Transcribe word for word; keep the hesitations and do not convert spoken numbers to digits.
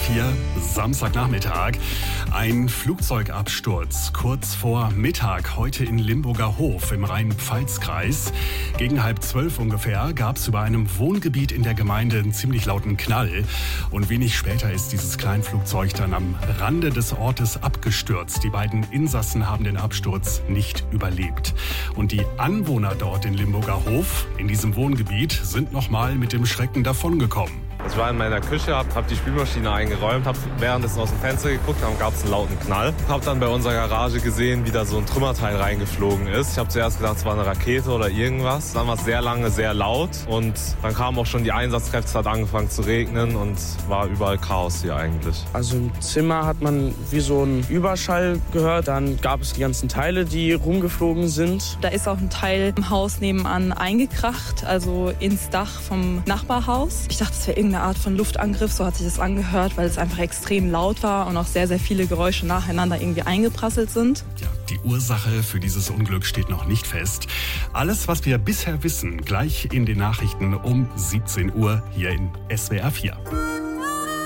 vier, Samstagnachmittag. Ein Flugzeugabsturz kurz vor Mittag heute in Limburger Hof im Rhein-Pfalz-Kreis. Gegen halb zwölf ungefähr gab es über einem Wohngebiet in der Gemeinde einen ziemlich lauten Knall. Und wenig später ist dieses Kleinflugzeug dann am Rande des Ortes abgestürzt. Die beiden Insassen haben den Absturz nicht überlebt. Und die Anwohner dort in Limburger Hof, in diesem Wohngebiet, sind nochmal mit dem Schrecken davongekommen. Ich war in meiner Küche, hab, hab die Spülmaschine eingeräumt, hab währenddessen aus dem Fenster geguckt, dann gab es einen lauten Knall. Hab dann bei unserer Garage gesehen, wie da so ein Trümmerteil reingeflogen ist. Ich habe zuerst gedacht, es war eine Rakete oder irgendwas. Dann war es sehr lange, sehr laut und dann kamen auch schon die Einsatzkräfte, es hat angefangen zu regnen und war überall Chaos hier eigentlich. Also im Zimmer hat man wie so einen Überschall gehört, dann gab es die ganzen Teile, die rumgeflogen sind. Da ist auch ein Teil im Haus nebenan eingekracht, also ins Dach vom Nachbarhaus. Ich dachte, es wäre irgendeine Art von Luftangriff, so hat sich das angehört, weil es einfach extrem laut war und auch sehr, sehr viele Geräusche nacheinander irgendwie eingeprasselt sind. Ja, die Ursache für dieses Unglück steht noch nicht fest. Alles, was wir bisher wissen, gleich in den Nachrichten um siebzehn Uhr hier in S W R vier.